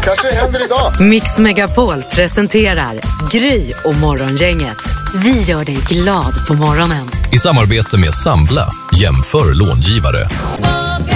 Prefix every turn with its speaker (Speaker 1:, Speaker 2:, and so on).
Speaker 1: Kanske händer idag.
Speaker 2: Mix Megapol presenterar Gry och Morgongänget. Vi gör dig glad på morgonen.
Speaker 3: I samarbete med Sambla, jämför långivare.